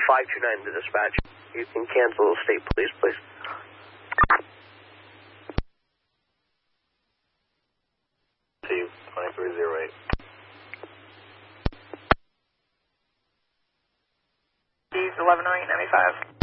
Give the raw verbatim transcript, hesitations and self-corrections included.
five two nine to dispatch. You can cancel state police, please. Steve, twenty-three oh eight. Steve, eleven oh eight ninety-five.